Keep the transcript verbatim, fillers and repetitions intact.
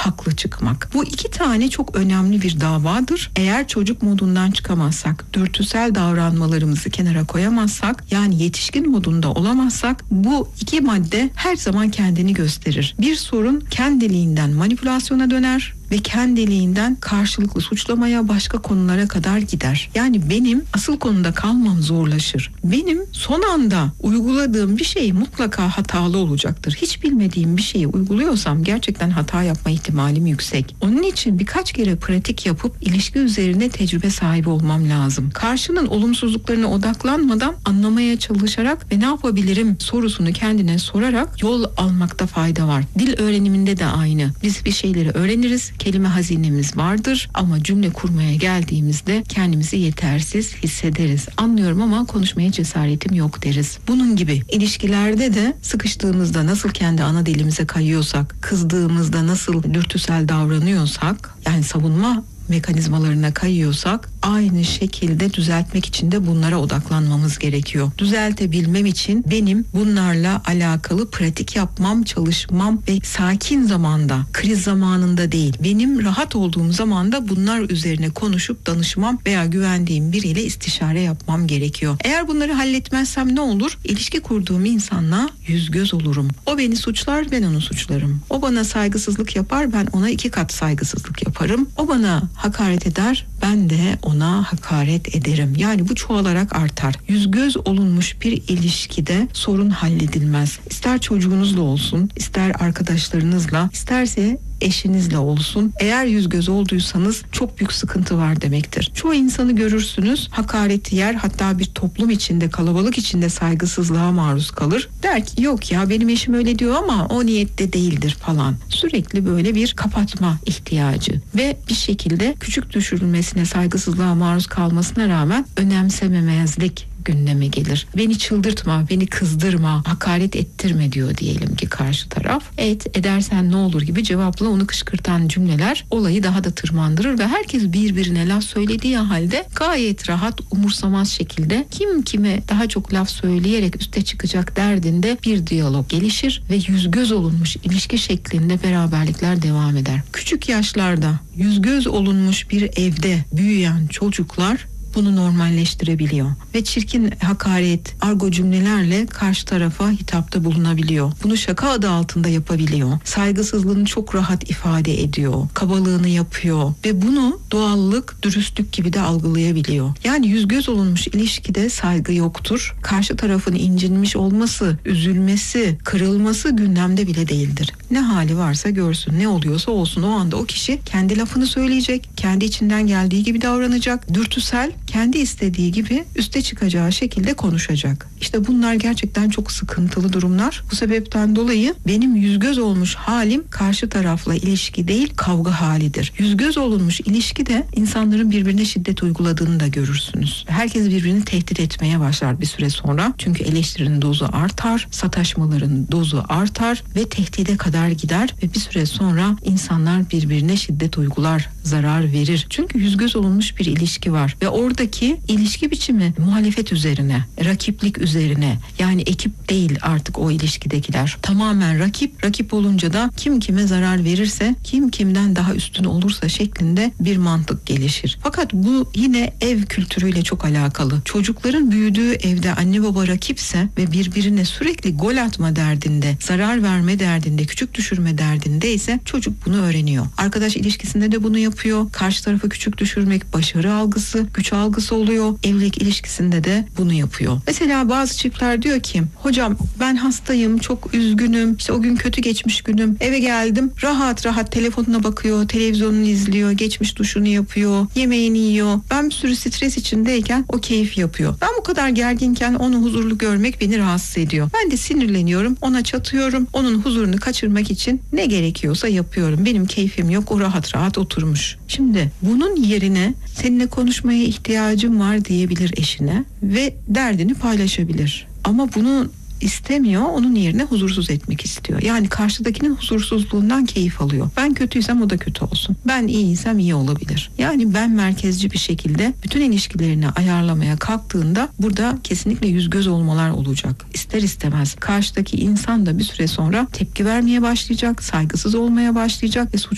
haklı çıkmak. Bu iki tane çok önemli bir davadır. Eğer çocuk modundan çıkamazsak, dürtüsel davranmalarımızı kenara koyamazsak, yani yetişkin modunda olamazsak, bu iki madde her zaman kendini gösterir. Bir sorun kendiliğinden manipülasyona döner ve kendiliğinden karşılıklı suçlamaya, başka konulara kadar gider. Yani benim asıl konuda kalmam zorlaşır. Benim son anda uyguladığım bir şey mutlaka hatalı olacaktır. Hiç bilmediğim bir şeyi uyguluyorsam gerçekten hata yapma ihtimalim yüksek. Onun için birkaç kere pratik yapıp ilişki üzerine tecrübe sahibi olmam lazım. Karşının olumsuzluklarına odaklanmadan anlamaya çalışarak ve ne yapabilirim sorusunu kendine sorarak yol almakta fayda var. Dil öğreniminde de aynı. Biz bir şeyleri öğreniriz. Kelime hazinemiz vardır ama cümle kurmaya geldiğimizde kendimizi yetersiz hissederiz. Anlıyorum ama konuşmaya cesaretim yok deriz. Bunun gibi ilişkilerde de sıkıştığımızda nasıl kendi ana dilimize kayıyorsak, kızdığımızda nasıl dürtüsel davranıyorsak, yani savunma mekanizmalarına kayıyorsak, aynı şekilde düzeltmek için de bunlara odaklanmamız gerekiyor. Düzeltebilmem için benim bunlarla alakalı pratik yapmam, çalışmam ve sakin zamanda, kriz zamanında değil, benim rahat olduğum zamanda bunlar üzerine konuşup danışmam veya güvendiğim biriyle istişare yapmam gerekiyor. Eğer bunları halletmezsem ne olur? İlişki kurduğum insanla yüz göz olurum. O beni suçlar, ben onu suçlarım. O bana saygısızlık yapar, ben ona iki kat saygısızlık yaparım. O bana hakaret eder, ben de ona hakaret ederim. Yani bu çoğalarak artar. Yüz göz olunmuş bir ilişkide sorun halledilmez. İster çocuğunuzla olsun, ister arkadaşlarınızla, isterse eşinizle olsun. Eğer yüz göz olduysanız çok büyük sıkıntı var demektir. Çoğu insanı görürsünüz, hakareti yer, hatta bir toplum içinde, kalabalık içinde saygısızlığa maruz kalır. Der ki yok ya benim eşim öyle diyor ama o niyette değildir falan. Sürekli böyle bir kapatma ihtiyacı ve bir şekilde küçük düşürülmesine, saygısızlığa maruz kalmasına rağmen önemsememezlik gündeme gelir. Beni çıldırtma, beni kızdırma, hakaret ettirme diyor diyelim ki karşı taraf. Evet, edersen ne olur gibi cevapla onu kışkırtan cümleler olayı daha da tırmandırır ve herkes birbirine laf söylediği halde gayet rahat, umursamaz şekilde kim kime daha çok laf söyleyerek üste çıkacak derdinde bir diyalog gelişir ve yüz göz olunmuş ilişki şeklinde beraberlikler devam eder. Küçük yaşlarda yüz göz olunmuş bir evde büyüyen çocuklar bunu normalleştirebiliyor ve çirkin hakaret, argo cümlelerle karşı tarafa hitapta bulunabiliyor. Bunu şaka adı altında yapabiliyor. Saygısızlığını çok rahat ifade ediyor. Kabalığını yapıyor ve bunu doğallık, dürüstlük gibi de algılayabiliyor. Yani yüz göz olunmuş ilişkide saygı yoktur. Karşı tarafın incinmiş olması, üzülmesi, kırılması gündemde bile değildir. Ne hali varsa görsün, ne oluyorsa olsun, o anda o kişi kendi lafını söyleyecek, kendi içinden geldiği gibi davranacak, dürtüsel, kendi istediği gibi üste çıkacağı şekilde konuşacak. İşte bunlar gerçekten çok sıkıntılı durumlar. Bu sebepten dolayı benim yüz göz olmuş halim karşı tarafla ilişki değil, kavga halidir. Yüz göz olunmuş ilişkide insanların birbirine şiddet uyguladığını da görürsünüz. Herkes birbirini tehdit etmeye başlar bir süre sonra. Çünkü eleştirinin dozu artar, sataşmaların dozu artar ve tehdide kadar gider ve bir süre sonra insanlar birbirine şiddet uygular, zarar verir. Çünkü yüz göz olunmuş bir ilişki var ve oradaki ilişki biçimi muhalefet üzerine, rakiplik üzerine, yani ekip değil artık o ilişkidekiler. Tamamen rakip, rakip olunca da kim kime zarar verirse, kim kimden daha üstün olursa şeklinde bir mantık gelişir. Fakat bu yine ev kültürüyle çok alakalı. Çocukların büyüdüğü evde anne baba rakipse ve birbirine sürekli gol atma derdinde, zarar verme derdinde, küçük düşürme derdinde ise çocuk bunu öğreniyor. Arkadaş ilişkisinde de bunu yapıyor. Karşı tarafı küçük düşürmek başarı algısı, güç algısı oluyor. Evlilik ilişkisinde de bunu yapıyor. Mesela bazı çiftler diyor ki, hocam ben hastayım, çok üzgünüm, işte o gün kötü geçmiş günüm, eve geldim, rahat rahat telefonuna bakıyor, televizyonunu izliyor, geçmiş duşunu yapıyor, yemeğini yiyor. Ben bir sürü stres içindeyken o keyif yapıyor. Ben bu kadar gerginken onu huzurlu görmek beni rahatsız ediyor. Ben de sinirleniyorum, ona çatıyorum, onun huzurunu kaçırmak için ne gerekiyorsa yapıyorum. Benim keyfim yok, o rahat rahat oturmuş. Şimdi bunun yerine seninle konuşmaya ihtiyacım var diyebilir eşine ve derdini paylaşabilir. Ama bunu istemiyor, onun yerine huzursuz etmek istiyor. Yani karşıdakinin huzursuzluğundan keyif alıyor. Ben kötüysem o da kötü olsun. Ben iyiysem iyi olabilir. Yani ben merkezci bir şekilde bütün ilişkilerini ayarlamaya kalktığında burada kesinlikle yüz göz olmalar olacak. İster istemez karşıdaki insan da bir süre sonra tepki vermeye başlayacak, saygısız olmaya başlayacak ve suç